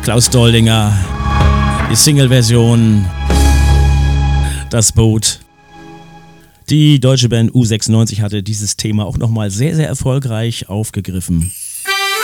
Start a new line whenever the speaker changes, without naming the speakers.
Klaus Doldinger, die Single-Version, das Boot. Die deutsche Band U96 hatte dieses Thema auch nochmal sehr, sehr erfolgreich aufgegriffen.